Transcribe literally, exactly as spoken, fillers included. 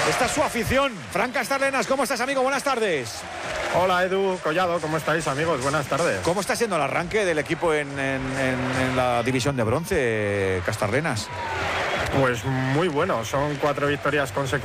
Esta es su afición. Fran Castarlenas, ¿cómo estás, amigo? Buenas tardes. Hola, Edu Collado, ¿cómo estáis, amigos? Buenas tardes. ¿Cómo está siendo el arranque del equipo en, en, en, en la división de bronce, Castarlenas? Pues muy bueno, son cuatro victorias consecutivas.